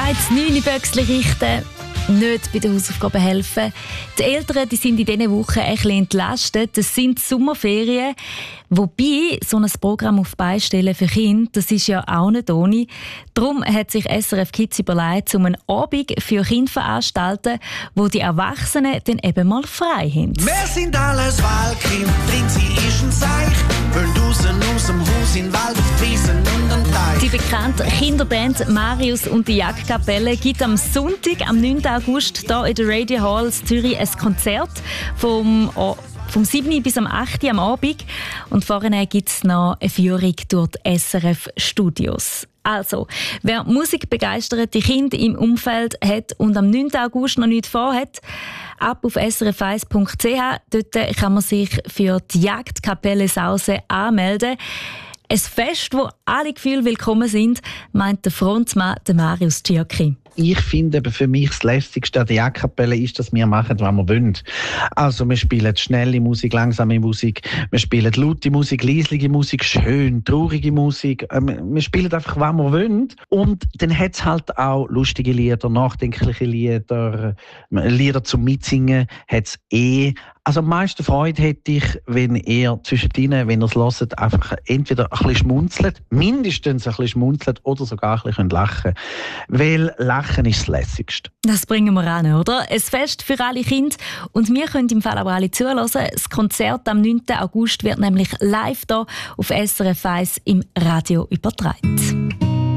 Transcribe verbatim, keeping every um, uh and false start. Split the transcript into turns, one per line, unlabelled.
gesagt, neun Böckchen richten, nicht bei den Hausaufgaben helfen. Die Eltern die sind in diesen Wochen ein bisschen entlastet. Das sind die Sommerferien. Wobei, so ein Programm auf Beistellen für Kinder, das ist ja auch nicht ohne. Darum hat sich S R F Kids überlegt, um einen Abend für Kinder veranstalten, wo die Erwachsenen dann eben mal frei haben.
Wir sind alles Wahlkind, Prinzi ist ein Seich. Wollen draussen aus dem Haus in den Wald auf die Wiesen und den Teich.
Die bekannte Kinderband Marius und die Jagdkapelle gibt am Sonntag, am neunten August, hier in der Radio Hall in Zürich ein Konzert vom Vom siebten bis am achten am Abend. Und vorne gibt es noch eine Führung durch die S R F-Studios. Also, wer musikbegeisterte Kinder im Umfeld hat und am neunten August noch nichts vorhat, ab auf s r f eins punkt c h. Dort kann man sich für die Jagdkapelle Sause anmelden. Ein Fest, wo alle Gefühle willkommen sind, meint der Frontmann Marius Tschirki.
Ich finde, für mich das Lässigste an der Jagdkapelle ist, dass wir machen, was wir wollen. Also wir spielen schnelle Musik, langsame Musik, wir spielen laute Musik, leisliche Musik, schön, traurige Musik. Wir spielen einfach, was wir wollen. Und dann hat es halt auch lustige Lieder, nachdenkliche Lieder, Lieder zum Mitsingen hat es eh. Also am meisten Freude hätte ich, wenn ihr zwischendrin, wenn ihr es hört, einfach entweder ein bisschen schmunzelt, mindestens ein bisschen schmunzelt oder sogar ein bisschen lachen. Weil Lachen ist das Lässigste.
Das bringen wir an, oder? Ein Fest für alle Kinder. Und wir können im Fall aber alle zuhören. Das Konzert am neunten August wird nämlich live hier auf S R F eins im Radio übertragen.